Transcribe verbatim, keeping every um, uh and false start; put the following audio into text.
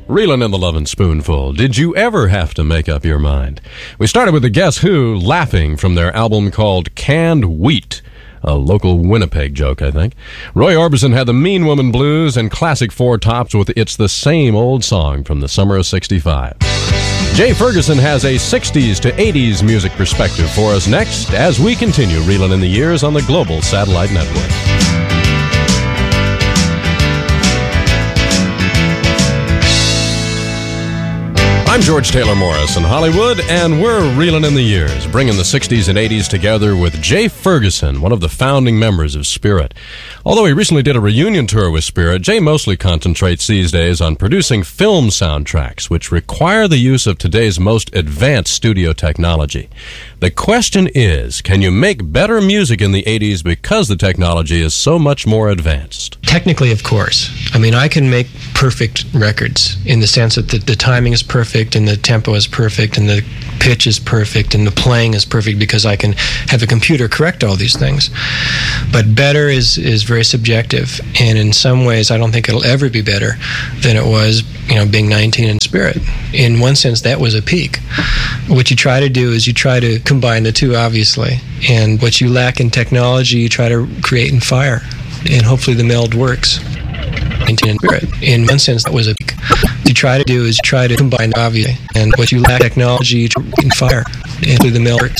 Reelin' in the Lovin' Spoonful. Did you ever have to make up your mind? We started with the Guess Who laughing from their album called Canned Wheat, a local Winnipeg joke, I think. Roy Orbison had the Mean Woman Blues, and classic Four Tops with It's the Same Old Song from the summer of sixty-five. Jay Ferguson has a sixties to eighties music perspective for us next as we continue reeling in the years on the Global Satellite Network. I'm George Taylor Morris in Hollywood, and we're reeling in the years, bringing the sixties and eighties together with Jay Ferguson, one of the founding members of Spirit. Although he recently did a reunion tour with Spirit, Jay mostly concentrates these days on producing film soundtracks, which require the use of today's most advanced studio technology. The question is, can you make better music in the eighties because the technology is so much more advanced? Technically, of course. I mean, I can make perfect records in the sense that the, the timing is perfect and the tempo is perfect and the pitch is perfect and the playing is perfect because I can have a computer correct all these things. But better is, is very subjective, and in some ways I don't think it'll ever be better than it was, you know, being nineteen in Spirit. In one sense, that was a peak. What you try to do is you try to combine the two, obviously, and what you lack in technology you try to create in fire, and hopefully the meld works. nineteen in Spirit. In one sense, that was a peak. What you try to do is you try to combine, obviously, and what you lack technology you try to create in fire, and hopefully the meld works.